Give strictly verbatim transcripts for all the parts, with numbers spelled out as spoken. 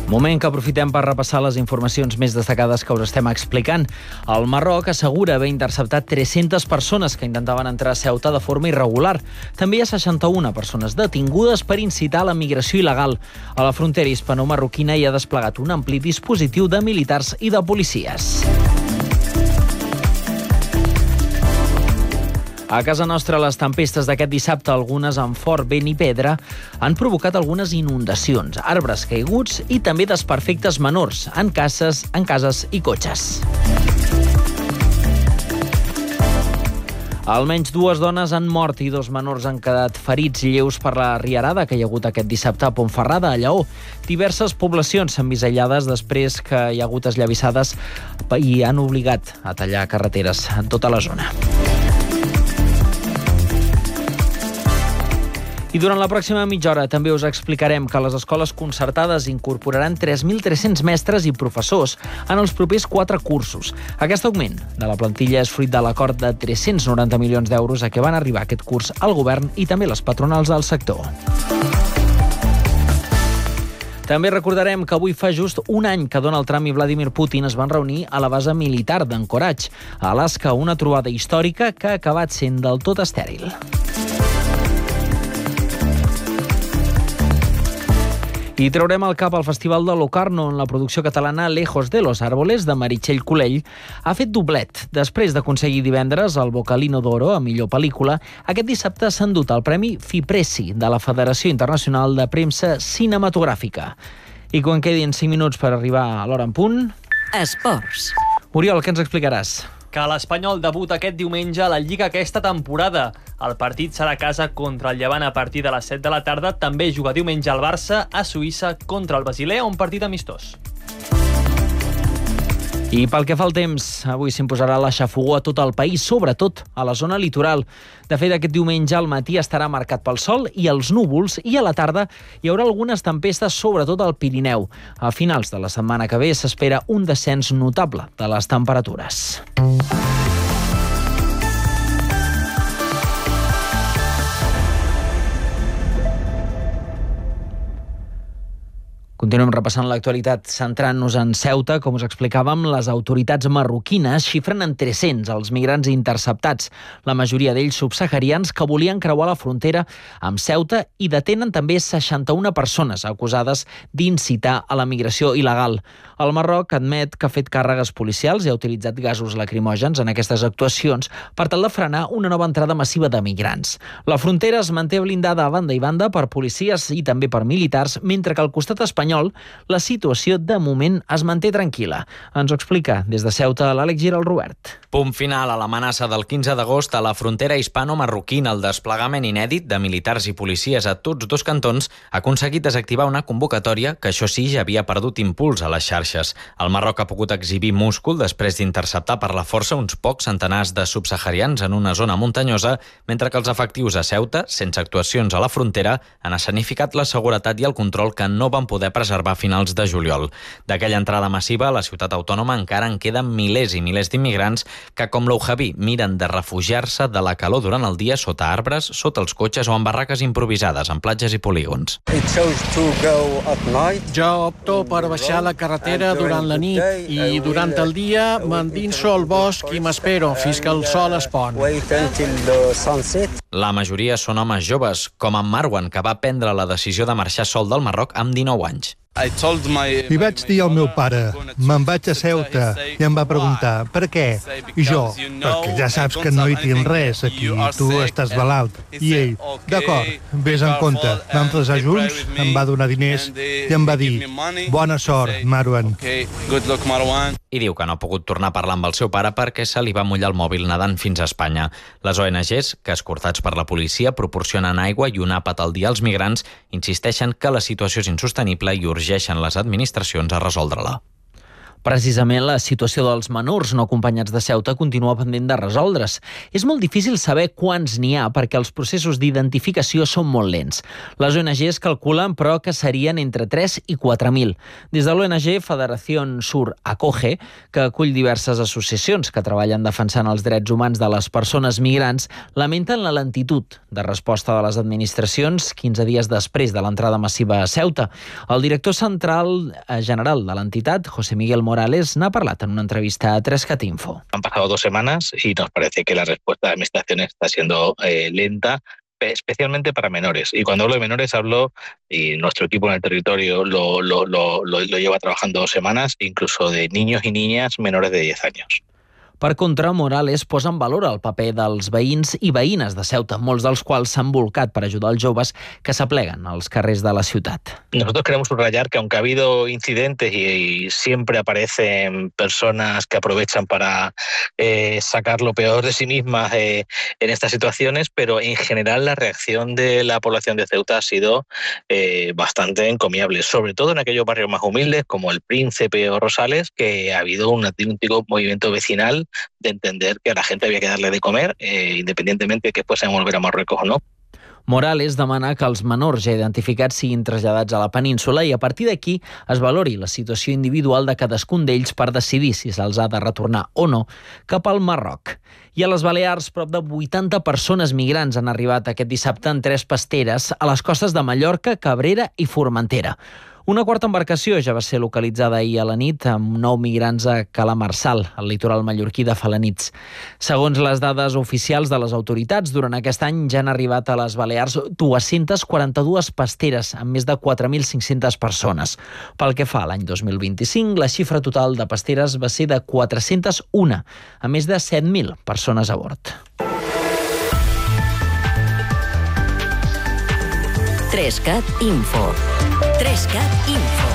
Moment que aprofitem per repassar les informacions més destacades que us estem explicant. El Marroc assegura haver interceptat tres-centes persones que intentaven entrar a Ceuta de forma irregular. També hi ha seixanta-una persones detingudes per incitar a la migració il·legal. A la frontera hispano-marroquina hi ha desplegat un ampli dispositiu de militars i de policies. A casa nostra, les tempestes d'aquest dissabte, algunes amb fort vent i pedra, han provocat algunes inundacions, arbres caiguts i també desperfectes menors en cases, en cases i cotxes. Almenys dues dones han mort i dos menors han quedat ferits lleus per la riarada que hi ha hagut aquest dissabte a Pontferrada, a Lleó. Diverses poblacions s'han vist aïllades després que hi ha hagut esllavissades i han obligat a tallar carreteres en tota la zona. I durant la pròxima mitja hora també us explicarem que les escoles concertades incorporaran tres mil tres-cents mestres i professors en els propers quatre cursos. Aquest augment de la plantilla és fruit de l'acord de tres-cents noranta milions d'euros a què van arribar aquest curs al govern i també les patronals del sector. També recordarem que avui fa just un any que Donald Trump i Vladimir Putin es van reunir a la base militar d'Anchorage, a Alaska, una trobada històrica que ha acabat sent del tot estèril. I traurem al cap al Festival de Locarno, on la producció catalana Lejos de los Árboles, de Meritxell Colell, ha fet doblet. Després d'aconseguir divendres el Bocalino d'Oro a millor pel·lícula, aquest dissabte s'ha endut el Premi FIPRESI de la Federació Internacional de Premsa Cinematogràfica. I quan quedin cinc minuts per arribar a l'hora en punt... Esports. Oriol, què ens explicaràs? Que l'Espanyol debuta aquest diumenge a la Lliga aquesta temporada. El partit serà a casa contra el Llevant a partir de les set de la tarda. També juga diumenge el Barça a Suïssa contra el Basilea, un partit amistós. I pel que fa al temps, avui s'imposarà la xafogor a tot el país, sobretot a la zona litoral. De fet, aquest diumenge al matí estarà marcat pel sol i els núvols, i a la tarda hi haurà algunes tempestes, sobretot al Pirineu. A finals de la setmana que ve s'espera un descens notable de les temperatures. Continuem repassant l'actualitat centrant-nos en Ceuta. Com us explicàvem, les autoritats marroquines xifren en tres-cents els migrants interceptats, la majoria d'ells subsaharians que volien creuar la frontera amb Ceuta, i detenen també seixanta-una persones acusades d'incitar a la migració il·legal. El Marroc admet que ha fet càrregues policials i ha utilitzat gasos lacrimògens en aquestes actuacions per tal de frenar una nova entrada massiva de migrants. La frontera es manté blindada a banda i banda per policies i també per militars, mentre que al costat espanyol la situació de moment es manté tranquil·la. Ens ho explica des de Ceuta l'Àlex Giral Robert. Punt final a l'amenaça del quinze d'agost a la frontera hispano-marroquina. El desplegament inèdit de militars i policies a tots dos cantons ha aconseguit desactivar una convocatòria que, això sí, ja havia perdut impuls a les xarxes. El Marroc ha pogut exhibir múscul després d'interceptar per la força uns pocs centenars de subsaharians en una zona muntanyosa, mentre que els efectius a Ceuta, sense actuacions a la frontera, han escenificat la seguretat i el control que no van poder preservar a finals de juliol. D'aquella entrada massiva a la ciutat autònoma encara en queden milers i milers d'immigrants que, com l'Oujabi, miren de refugiar-se de la calor durant el dia sota arbres, sota els cotxes o en barraques improvisades en platges i polígons. Jo opto per baixar la carretera durant la nit i durant el dia m'endinso al bosc i m'espero fins que el sol es pon. La majoria són homes joves, com en Marwan, que va prendre la decisió de marxar sol del Marroc amb dinou anys. Li vaig dir al meu pare, me'n vaig a Ceuta, i em va preguntar, per què? I jo, perquè ja saps que no hi tinc res aquí, tu estàs malalt. I ell, d'acord, vés en compte. Vam resar junts, em va donar diners i em va dir, bona sort, Marwan. I diu que no ha pogut tornar a parlar amb el seu pare perquè se li va mullar el mòbil nedant fins a Espanya. Les O N Ges, que escortats per la policia proporcionen aigua i un àpat al dia als migrants, insisteixen que la situació és insostenible i urgeixen les administracions a resoldre-la. Precisament la situació dels menors no acompanyats de Ceuta continua pendent de resoldre's. És molt difícil saber quants n'hi ha perquè els processos d'identificació són molt lents. Les O N Ges calculen, però, que serien entre tres i quatre mil. Des de l'O N G Federació Sur Acoge, que acull diverses associacions que treballen defensant els drets humans de les persones migrants, lamenten la lentitud de resposta de les administracions quinze dies després de l'entrada massiva a Ceuta. El director central general de l'entitat, José Miguel Morales, n'ha parlat en una entrevista a tres cat info. Han pasado dos semanas y nos parece que la respuesta de la administración está siendo eh, lenta, especialmente para menores. Y cuando hablo de menores hablo, y nuestro equipo en el territorio lo, lo, lo, lo, lo lleva trabajando dos semanas, incluso de niños y niñas menores de diez años. Per contra, Morales posa en valor el paper dels veïns i veïnes de Ceuta, molts dels quals s'han volcat per ajudar els joves que s'apleguen als carrers de la ciutat. Nosotros queremos subrayar que aunque ha habido incidentes y, y siempre aparecen personas que aprovechan para eh, sacar lo peor de sí mismas eh, en estas situaciones, pero en general la reacción de la población de Ceuta ha sido eh, bastante encomiable, sobre todo en aquellos barrios más humildes como el Príncipe o Rosales, que ha habido un auténtico movimiento vecinal de entender que a la gente había que darle de comer, eh, independientemente de que fuesen a volver a Marruecos o no. Morales demana que els menors ja identificats siguin traslladats a la península i a partir d'aquí es valori la situació individual de cadascun d'ells per decidir si se'ls ha de retornar o no cap al Marroc. I a les Balears, prop de vuitanta persones migrants han arribat aquest dissabte en tres pasteres a les costes de Mallorca, Cabrera i Formentera. Una quarta embarcació ja va ser localitzada ahir a la nit amb nou migrants a Calamarsal, al litoral mallorquí de Felanitx. Segons les dades oficials de les autoritats, durant aquest any ja han arribat a les Balears dues-centes quaranta-dues pasteres amb més de quatre mil cinc-centes persones. Pel que fa a l'any dos mil vint-i-cinc, la xifra total de pasteres va ser de quatre-centes u, amb més de set mil persones a bord. tres cat Info. tres cat Info.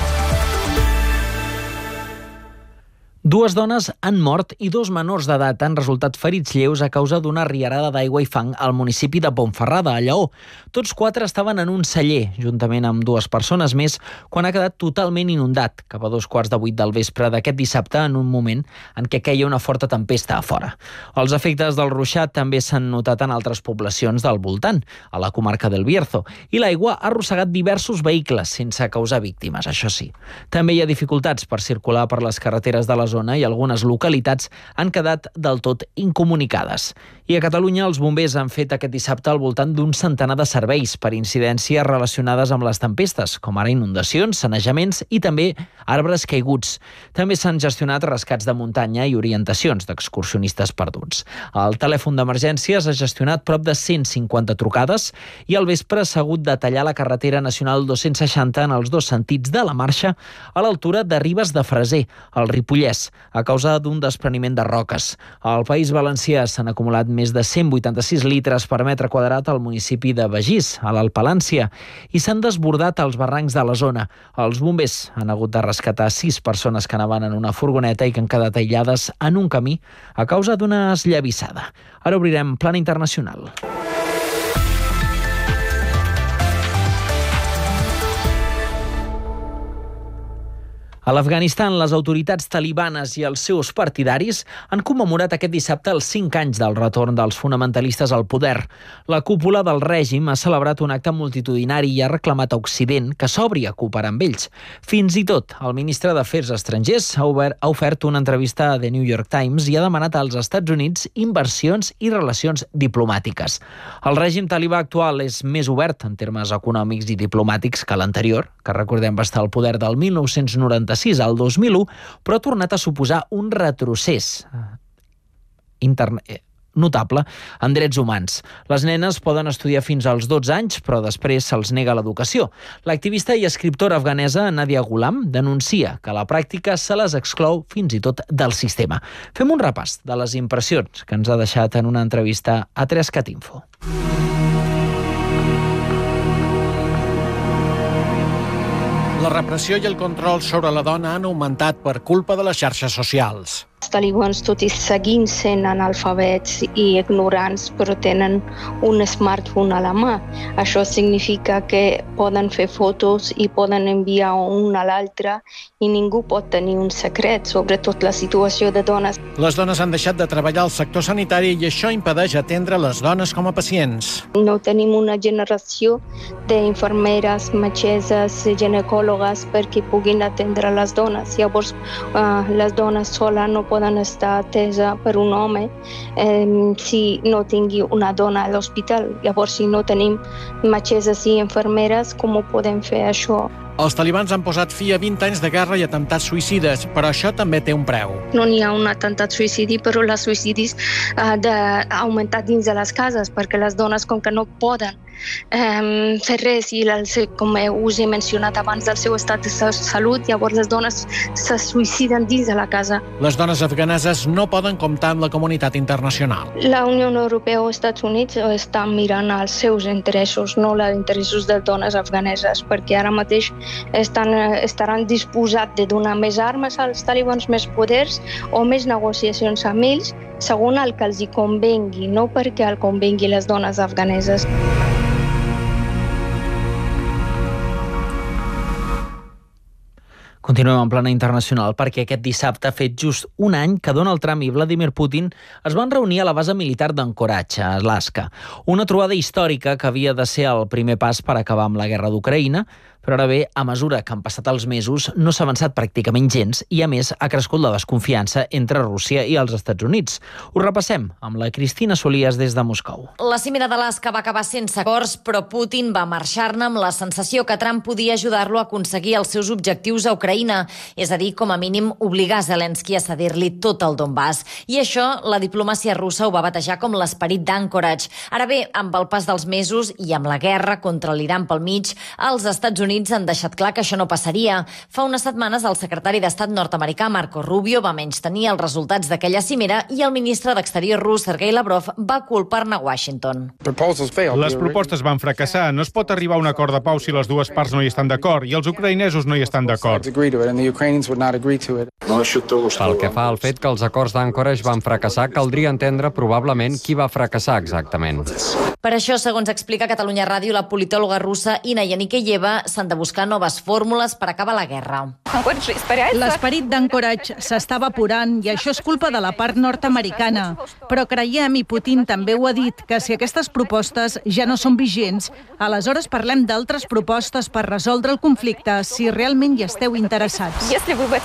Dues dones han mort i dos menors d'edat han resultat ferits lleus a causa d'una riarada d'aigua i fang al municipi de Pontferrada, a Lleó. Tots quatre estaven en un celler, juntament amb dues persones més, quan ha quedat totalment inundat, cap a dos quarts de vuit del vespre d'aquest dissabte, en un moment en què queia una forta tempesta a fora. Els efectes del ruixat també s'han notat en altres poblacions del voltant, a la comarca del Bierzo, i l'aigua ha arrossegat diversos vehicles sense causar víctimes, això sí. També hi ha dificultats per circular per les carreteres de la zona i algunes localitats han quedat del tot incomunicades. I a Catalunya els bombers han fet aquest dissabte al voltant d'un centenar de serveis per incidències relacionades amb les tempestes, com ara inundacions, sanejaments i també arbres caiguts. També s'han gestionat rescats de muntanya i orientacions d'excursionistes perduts. El telèfon d'emergències ha gestionat prop de cent cinquanta trucades i al vespre s'ha hagut de tallar la carretera nacional dos-cents seixanta en els dos sentits de la marxa a l'altura de Ribes de Freser, al Ripollès, a causa d'un despreniment de roques. Al País Valencià s'han acumulat més de cent vuitanta-sis litres per metre quadrat al municipi de Begís, a l'Alt Palància, i s'han desbordat els barrancs de la zona. Els bombers han hagut de rescatar sis persones que anaven en una furgoneta i que han quedat aïllades en un camí a causa d'una esllavissada. Ara obrirem plana internacional. A l'Afganistan, les autoritats talibanes i els seus partidaris han commemorat aquest dissabte els cinc anys del retorn dels fonamentalistes al poder. La cúpula del règim ha celebrat un acte multitudinari i ha reclamat a Occident que s'obri a cooperar amb ells. Fins i tot, el ministre d'Afers Estrangers ha, obert, ha ofert una entrevista a The New York Times i ha demanat als Estats Units inversions i relacions diplomàtiques. El règim talibà actual és més obert en termes econòmics i diplomàtics que l'anterior, que recordem va estar al poder del mil nou-cents noranta-sis al dos mil u, però ha tornat a suposar un retrocés interne... notable en drets humans. Les nenes poden estudiar fins als dotze anys, però després se'ls nega l'educació. L'activista i escriptora afganesa Nadia Ghulam denuncia que a la pràctica se les exclou fins i tot del sistema. Fem un repàs de les impressions que ens ha deixat en una entrevista a tres cat Info. La repressió i el control sobre la dona han augmentat per culpa de les xarxes socials. Els talibans, tot i seguint sent analfabets i ignorants, però tenen un smartphone a la mà. Això significa que poden fer fotos i poden enviar un a l'altre i ningú pot tenir un secret, sobretot la situació de dones. Les dones han deixat de treballar al sector sanitari i això impedeix atendre les dones com a pacients. No tenim una generació d'infermeres, metgesses, ginecòlogues perquè puguin atendre les dones. Llavors, uh, les dones soles no poden estar atesa per un home eh, si no tingui una dona a l'hospital. Llavors, si no tenim metgesses i infermeres, com ho podem fer això? Els talibans han posat fi a vint anys de guerra i atemptats suïcides, però això també té un preu. No n'hi ha un atemptat suïcidi, però els suïcidis han uh, augmentat dins de les cases, perquè les dones, com que no poden um, fer res, i els, com us he mencionat abans, del seu estat de salut, llavors les dones se suïciden dins de la casa. Les dones afganeses no poden comptar amb la comunitat internacional. La Unió Europea o els Estats Units estan mirant els seus interessos, no els interessos de les dones afganeses, perquè ara mateix estan, estaran disposats de donar més armes als talibans, més poders o més negociacions amb ells, segons el que els hi convengui, no perquè el convengui les dones afganeses. Continuem en plana internacional perquè aquest dissabte ha fet just un any que Donald Trump i Vladimir Putin es van reunir a la base militar d'Anchorage, a Alaska. Una trobada històrica que havia de ser el primer pas per acabar amb la guerra d'Ucraïna, però ara bé, a mesura que han passat els mesos, no s'ha avançat pràcticament gens i, a més, ha crescut la desconfiança entre Rússia i els Estats Units. Ho repassem amb la Cristina Solias des de Moscou. La cimera d'Alaska va acabar sense acords, però Putin va marxar-ne amb la sensació que Trump podia ajudar-lo a aconseguir els seus objectius a Ucraïna, és a dir, com a mínim obligar Zelensky a cedir-li tot el Donbass. I això la diplomàcia russa ho va batejar com l'esperit d'Anchorage. Ara bé, amb el pas dels mesos i amb la guerra contra l'Iran pel mig, els Estats Units han deixat clar que això no passaria. Fa unes setmanes el secretari d'Estat nord-americà Marco Rubio va menystenir els resultats d'aquella cimera i el ministre d'Exterior rus Sergei Lavrov va culpar-ne Washington. Les propostes van fracassar. No es pot arribar a un acord de pau si les dues parts no hi estan d'acord i els ucraïnesos no hi estan d'acord. Pel que fa al fet que els acords d'Anchorage van fracassar, caldria entendre probablement qui va fracassar exactament. Per això, segons explica Catalunya Ràdio, la politòloga russa Ina Yanikeyeva, s'han de buscar noves fórmules per acabar la guerra. L'esperit d'Anchorage s'està evaporant i això és culpa de la part nord-americana. Però creiem, i Putin també ho ha dit, que si aquestes propostes ja no són vigents, aleshores parlem d'altres propostes per resoldre el conflicte si realment hi esteu interessats.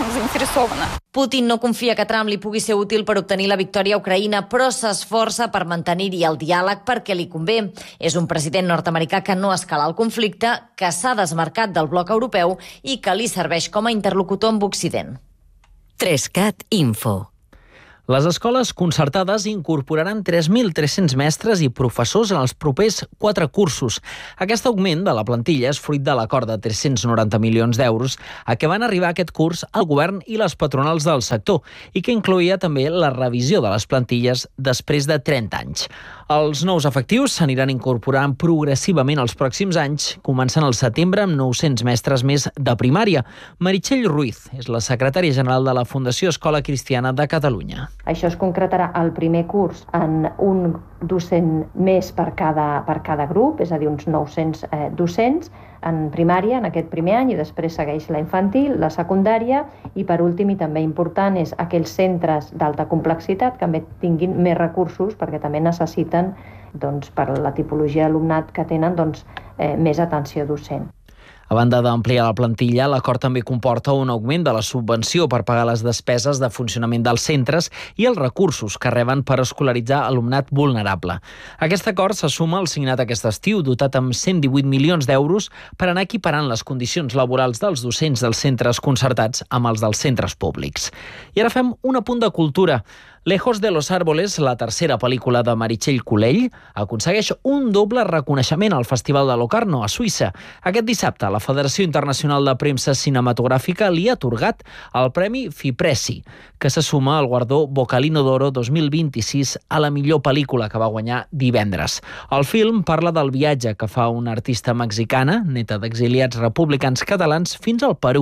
Putin no confia que Trump li pugui ser útil per obtenir la victòria a Ucraïna, però s'esforça per mantenir-hi el diàleg perquè li convé. És un president nord-americà que no escala el conflicte, que s'ha desmarcat del bloc europeu i que li serveix com a interlocutor amb Occident. Trescat Info. Les escoles concertades incorporaran tres mil tres-cents mestres i professors en els propers quatre cursos. Aquest augment de la plantilla és fruit de l'acord de tres-cents noranta milions d'euros a què van arribar aquest curs el govern i les patronals del sector i que incloïa també la revisió de les plantilles després de trenta anys. Els nous efectius s'aniran incorporant progressivament els pròxims anys, començant al setembre amb nou-cents mestres més de primària. Meritxell Ruiz és la secretària general de la Fundació Escola Cristiana de Catalunya. Això es concretarà al primer curs en un docent més per cada, per cada grup, és a dir, uns nou-cents eh, docents en primària en aquest primer any i després segueix la infantil, la secundària i per últim i també important és aquells centres d'alta complexitat que també tinguin més recursos perquè també necessiten doncs, per la tipologia d'alumnat que tenen doncs, eh, més atenció docent. A banda d'ampliar la plantilla, l'acord també comporta un augment de la subvenció per pagar les despeses de funcionament dels centres i els recursos que reben per escolaritzar alumnat vulnerable. Aquest acord se suma al signat aquest estiu, dotat amb cent divuit milions d'euros per anar equiparant les condicions laborals dels docents dels centres concertats amb els dels centres públics. I ara fem un apunt de cultura. Lejos de los árboles, la tercera pel·lícula de Meritxell Colell, aconsegueix un doble reconeixement al Festival de Locarno, a Suïssa. Aquest dissabte, la Federació Internacional de Premsa Cinematogràfica li ha atorgat el Premi FIPRESI, que se suma al guardó Bocalino d'Oro dos mil vint-i-sis a la millor pel·lícula que va guanyar divendres. El film parla del viatge que fa una artista mexicana, neta d'exiliats republicans catalans, fins al Perú,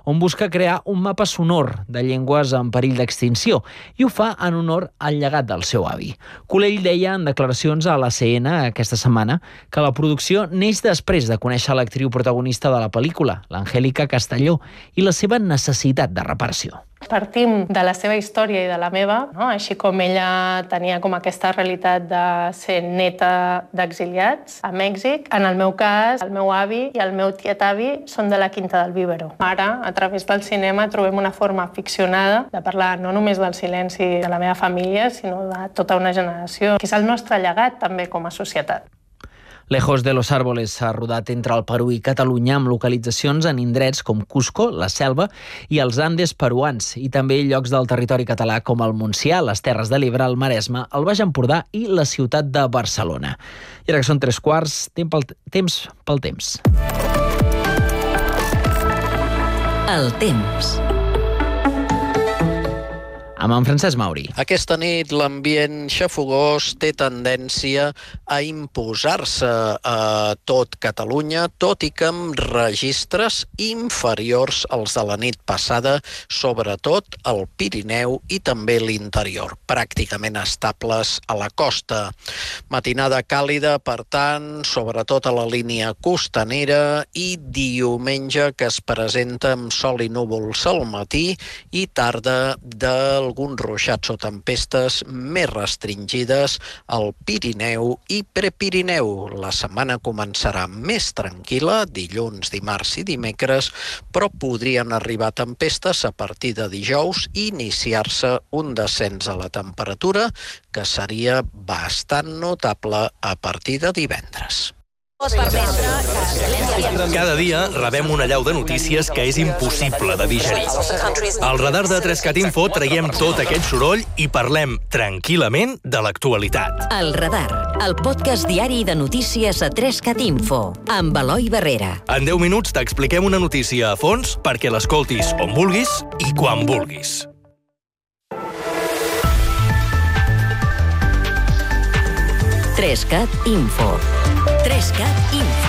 on busca crear un mapa sonor de llengües en perill d'extinció i ho fa en honor al llegat del seu avi. Culell deia en declaracions a la C N aquesta setmana que la producció neix després de conèixer l'actriu protagonista de la pel·lícula, l'Angélica Castelló, i la seva necessitat de reparació. Partim de la seva història i de la meva, no? Així com ella tenia com aquesta realitat de ser neta d'exiliats a Mèxic. En el meu cas, el meu avi i el meu tiet-avi són de la Quinta del Vívero. Ara, a través del cinema, trobem una forma ficcionada de parlar no només del silenci de la meva família, sinó de tota una generació, que és el nostre llegat també com a societat. Lejos de los árboles s'ha rodat entre el Perú i Catalunya amb localitzacions en indrets com Cusco, la Selva i els Andes peruans, i també llocs del territori català com el Montsià, les Terres de l'Ebre, el Maresme, el Baix Empordà i la ciutat de Barcelona. I ara que són tres quarts, temps pel temps. El temps. Amb en Francesc Mauri. Aquesta nit l'ambient xafogós té tendència a imposar-se a tot Catalunya, tot i que amb registres inferiors als de la nit passada, sobretot al Pirineu i també l'interior, pràcticament estables a la costa. Matinada càlida, per tant, sobretot a la línia costanera, i diumenge que es presenta amb sol i núvols al matí i tarda del alguns ruixats o tempestes més restringides al Pirineu i Prepirineu. La setmana començarà més tranquil·la, dilluns, dimarts i dimecres, però podrien arribar tempestes a partir de dijous i iniciar-se un descens a la temperatura que seria bastant notable a partir de divendres. Cada dia rebem una allau de notícies que és impossible de digerir. Al radar de Trescat Info traiem tot aquest soroll i parlem tranquil·lament de l'actualitat. El Radar, el podcast diari de notícies a Trescat Info, amb Eloi Barrera. En deu minuts t'expliquem una notícia a fons perquè l'escoltis on vulguis i quan vulguis. Trescat Info. Trescat Info.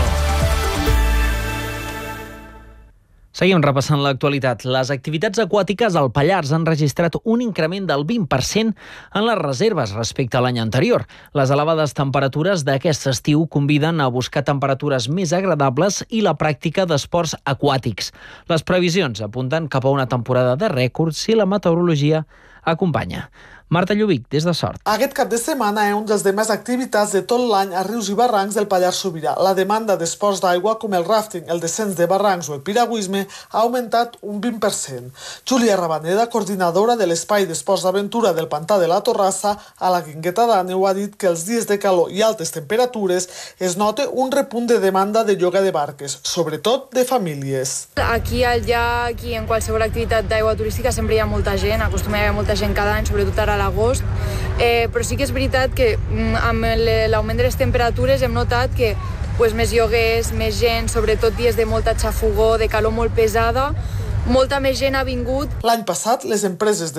Seguim repassant l'actualitat. Les activitats aquàtiques al Pallars han registrat un increment del vint per cent en les reserves respecte a l'any anterior. Les elevades temperatures d'aquest estiu conviden a buscar temperatures més agradables i la pràctica d'esports aquàtics. Les previsions apunten cap a una temporada de rècords si la meteorologia acompanya. Marta Lluvic, des de Sort. Aquest cap de setmana és un dels de més activitats de tot l'any a rius i barrancs del Pallars Sobirà. La demanda d'esports d'aigua com el rafting, el descens de barrancs o el piragüisme ha augmentat un vint per cent. Júlia Rabaneda, coordinadora de l'Espai d'Esports d'Aventura del Pantà de la Torrassa, a la Guingueta d'Àneu, ha dit que els dies de calor i altes temperatures es nota un repunt de demanda de lloga de barques, sobretot de famílies. Aquí al llac i en qualsevol activitat d'aigua turística sempre hi ha molta gent, acostuma a haver molta gent cada any, sobretot ara a l'agost, eh, però sí que és veritat que amb l'augment de les temperatures hem notat que pues, més lloguers, més gent, sobretot dies de molta xafogor, de calor molt pesada, molta més gent ha vingut. L'any passat, les empreses de